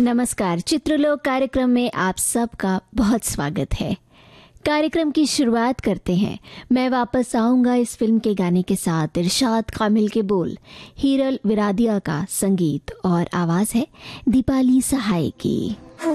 नमस्कार। चित्रलोक कार्यक्रम में आप सबका बहुत स्वागत है। कार्यक्रम की शुरुआत करते हैं। मैं वापस आऊंगा इस फिल्म के गाने के साथ। इरशाद कामिल के बोल, हीरल विरादिया का संगीत और आवाज है दीपाली सहाय की।